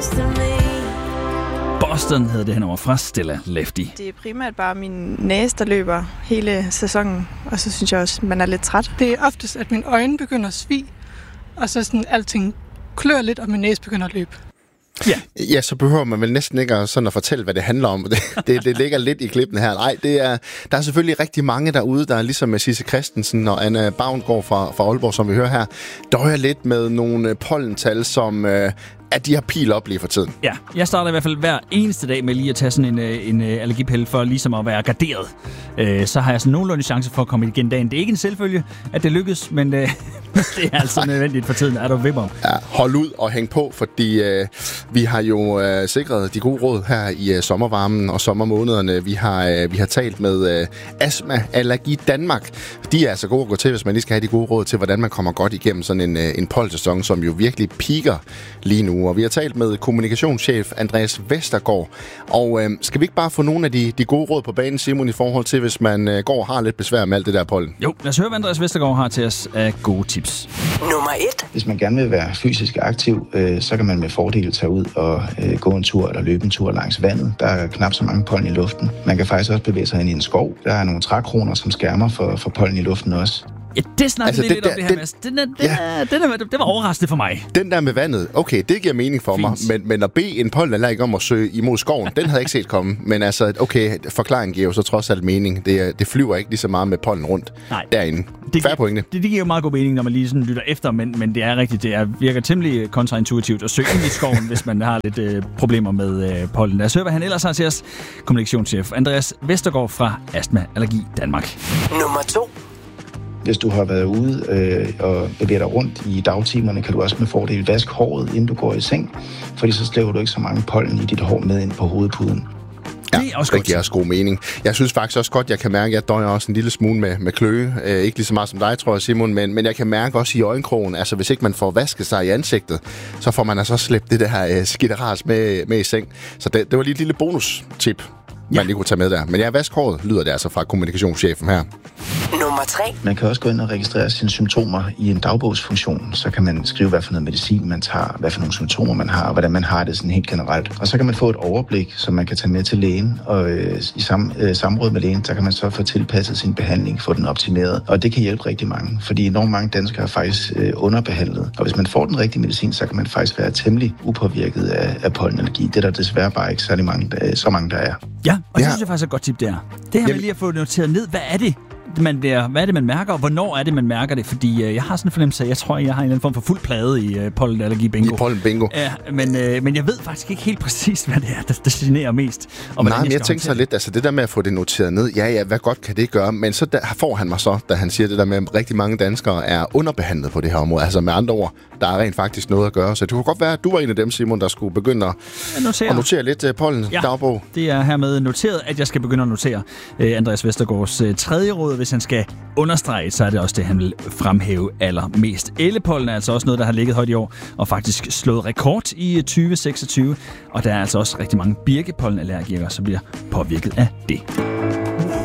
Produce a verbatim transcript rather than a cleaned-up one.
Boston hedder det henover fra Stella Lefty. Det er primært bare min næse, der løber hele sæsonen, og så synes jeg også, at man er lidt træt. Det er oftest, at mine øjne begynder at svige, og så sådan alting klør lidt, og min næse begynder at løbe. Ja. ja, så behøver man vel næsten ikke at, sådan at fortælle, hvad det handler om. Det, det, det ligger lidt i klippen her. Nej, det er, der er selvfølgelig rigtig mange derude, der er ligesom med Sisse Christensen og Anna Bavngård fra, fra Aalborg, som vi hører her, døjer lidt med nogle pollental, som øh, at de har pil op lige for tiden. Ja, jeg starter i hvert fald hver eneste dag med lige at tage sådan en, en allergipille for ligesom at være garderet. Øh, så har jeg sådan nogenlunde chance for at komme igen dagen. Det er ikke en selvfølge, at det lykkes, men øh, det er altså nødvendigt for tiden. Er du ved mig? Ja, hold ud og hæng på, fordi øh, vi har jo øh, sikret de gode råd her i øh, sommervarmen og sommermånederne. Vi har, øh, vi har talt med øh, Astma Allergi Danmark. De er altså gode at gå til, hvis man lige skal have de gode råd til, hvordan man kommer godt igennem sådan en, øh, en polsæson, som jo virkelig piker lige nu. Og vi har talt med kommunikationschef Andreas Vestergaard. Og øh, skal vi ikke bare få nogle af de, de gode råd på banen, Simon, i forhold til, hvis man øh, går og har lidt besvær med alt det der pollen? Jo, lad os høre, hvad Andreas Vestergaard har til os af gode tips. Nummer et. Hvis man gerne vil være fysisk aktiv, øh, så kan man med fordel tage ud og øh, gå en tur eller løbe en tur langs vandet. Der er knap så mange pollen i luften. Man kan faktisk også bevæge sig ind i en skov. Der er nogle trækroner, som skærmer for, for pollen i luften også. Ja, det snakker altså, vi lidt der, om det her, Mads. Den, den, ja. den, den, det var overraskende for mig. Den der med vandet, okay, det giver mening for Fint. mig. Men, men at bede en pollenallergiker om at søge imod skoven, den havde jeg ikke set komme. Men altså, okay, forklaringen giver jo så trods alt mening. Det, det flyver ikke lige så meget med pollen rundt Nej. derinde. Det, Færre pointe. Det, det giver jo meget god mening, når man lige sådan lytter efter, men, men det er rigtigt. Det er, virker temmelig kontraintuitivt at søge ind i skoven, hvis man har lidt øh, problemer med øh, pollen. Lad os høre, hvad han ellers har til os. Kommunikationschef Andreas Vestergaard fra Astma Allergi Danmark. Nummer to. Hvis du har været ude øh, og bevæger dig rundt i dagtimerne, kan du også med fordel vaske håret, inden du går i seng, fordi så slæver du ikke så mange pollen i dit hår med ind på hovedpuden. Ja, det, er også det giver også god mening. Jeg synes faktisk også godt, jeg kan mærke, at jeg døjer også en lille smule med, med kløe. Øh, ikke lige så meget som dig, tror jeg, Simon, men, men jeg kan mærke også i øjenkrogen, altså hvis ikke man får vasket sig i ansigtet, så får man altså slæbt det der øh, skidteras med, med i seng. Så det, det var lige et lille bonus-tip, man ja. lige kunne tage med der. Men ja, vask håret, lyder det altså fra kommunikationschefen her. Nummer tre. Man kan også gå ind og registrere sine symptomer i en dagbogsfunktion. Så kan man skrive, hvad for noget medicin man tager, hvad for nogle symptomer man har, og hvordan man har det sådan helt generelt. Og så kan man få et overblik, som man kan tage med til lægen. Og øh, i sam, øh, samråd med lægen, så kan man så få tilpasset sin behandling, få den optimeret. Og det kan hjælpe rigtig mange, fordi enormt mange danskere er faktisk øh, underbehandlet. Og hvis man får den rigtige medicin, så kan man faktisk være temmelig upåvirket af, af pollenallergi. Det er der desværre bare ikke særlig mange, der, så mange, der er. Ja, og det ja. synes jeg faktisk er et godt tip, det er. Det her med lige at få noteret ned, hvad er det? Man bliver, hvad er det, man mærker, og hvornår er det, man mærker det? Fordi øh, jeg har sådan en fornemmelse, jeg tror, jeg har en eller anden form for fuld plade i øh, pollenallergi-bingo. I pollen-bingo. Ja, men, øh, men jeg ved faktisk ikke helt præcis, hvad det er, der, der generer mest. Og Nej, men jeg tænker så lidt, altså det der med at få det noteret ned, ja, ja, hvad godt kan det gøre? Men så der, får han mig så, da han siger det der med, at rigtig mange danskere er underbehandlet på det her område. Altså med andre ord, der er rent faktisk noget at gøre. Så det kunne godt være, at du var en af dem, Simon, der skulle begynde at notere, at notere lidt uh, pollen-dagbog. Ja, det er hermed noteret, at jeg skal begynde at notere uh, Andreas Vestergaards uh, tredje råd. Hvis han skal understrege, så er det også det, han vil fremhæve allermest. Ellepollen er altså også noget, der har ligget højt i år, og faktisk slået rekord i tyve seksogtyve. Og der er altså også rigtig mange birkepollenallergikere, som bliver påvirket af det.